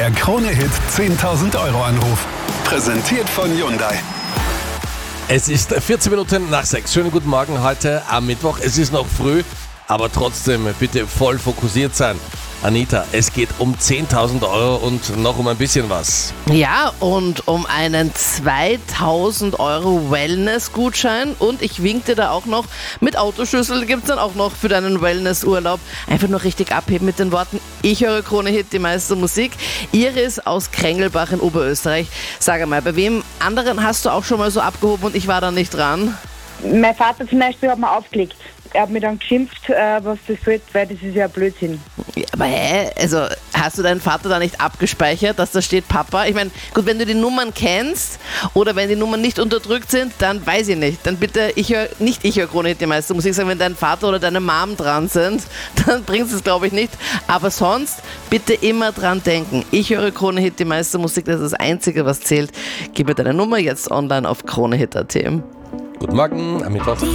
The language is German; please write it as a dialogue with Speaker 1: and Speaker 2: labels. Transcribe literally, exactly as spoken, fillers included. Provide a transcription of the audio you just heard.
Speaker 1: Der Krone-Hit zehntausend Euro Anruf. Präsentiert von Hyundai.
Speaker 2: Es ist vierzehn Minuten nach sechs. Schönen guten Morgen heute am Mittwoch. Es ist noch früh, aber trotzdem bitte voll fokussiert sein. Anita, es geht um zehntausend Euro und noch um ein bisschen was.
Speaker 3: Ja, und um einen zweitausend Euro Wellness-Gutschein und ich wink dir da auch noch, mit Autoschlüssel gibt's dann auch noch für deinen Wellness-Urlaub. Einfach nur richtig abheben mit den Worten, ich höre Krone-Hit, die meiste Musik. Iris aus Krängelbach in Oberösterreich. Sag einmal, bei wem anderen hast du auch schon mal so abgehoben und ich war da nicht dran?
Speaker 4: Mein Vater zum Beispiel hat mir aufgelegt. Er hat mich dann geschimpft, äh, was das soll, weil das ist ja Blödsinn.
Speaker 3: Ja, aber hä? Also hast du deinen Vater da nicht abgespeichert, dass da steht Papa? Ich meine, gut, wenn du die Nummern kennst oder wenn die Nummern nicht unterdrückt sind, dann weiß ich nicht. Dann bitte, ich höre nicht ich höre Krone-Hit die meiste Musik, sagen, wenn dein Vater oder deine Mom dran sind, dann bringt es glaube ich nicht. Aber sonst bitte immer dran denken. Ich höre Krone-Hit die meiste Musik, das ist das Einzige, was zählt. Gib mir deine Nummer jetzt online auf kronehit punkt at.
Speaker 2: Guten Morgen am Mittwoch.